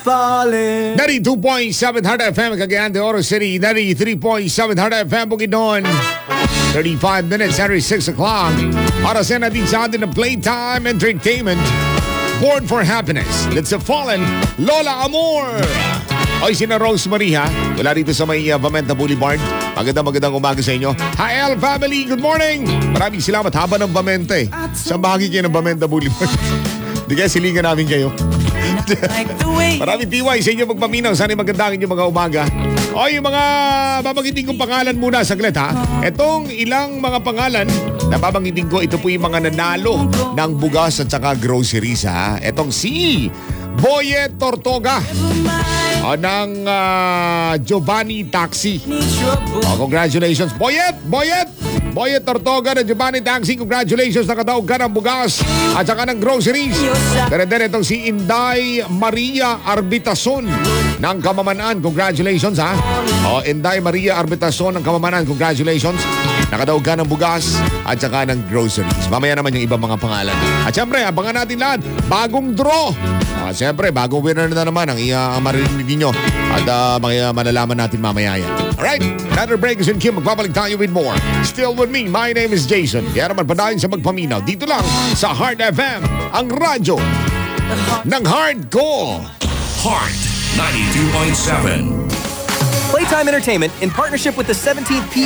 Falling. 92.7 Heart FM, Cagayan de Oro City. 93.7 Heart FM, Bukidnon. 35 minutes every 6 o'clock. Oras na natin sa atin ng Playtime Entertainment. Born for Happiness. Let's have fallen. Lola Amor. Oy, sina Rosemary ha. Wala rito sa may Vamenta Boulevard. Magandang umaga sa inyo. Hi L family, good morning. Maraming salamat haba ng Vamenta eh. Saan bahagi kayo ng Vamenta Boulevard? Di kaya silingan namin kayo. Maraming PY sa inyo magpaminaw. Sana magandang inyong mga umaga. O yung mga babanggitin kong pangalan muna saglit ha. Etong ilang mga pangalan na babanggitin ko, ito po yung mga nanalo ng bugas at saka groceries ha. Etong si Boyet Tortoga ng Giovanni Taxi. Congratulations Boyet Tortoga ng Giovanni Taxi. Congratulations, nakatawag ka ng bugas at saka ng groceries. Then itong si Inday Maria Arbitason ng Kamamanaan. Congratulations ha. Inday Maria Arbitason ng Kamamanaan. Congratulations. Nakatawag ka ng bugas at saka ng groceries. Mamaya naman yung ibang mga pangalan. At syempre, abangan natin lahat. Bagong draw. Siyempre, bagong winner na naman ang maririnig ninyo. At malalaman natin mamaya yan. Alright, another break is in Kim. Magbabalik tayo with more. Still with me, my name is Jason. Kaya naman padayon sa magpaminaw. Dito lang sa Heart FM, ang radyo ng Hardcore. Heart 92.7. Playtime Entertainment, in partnership with the 17th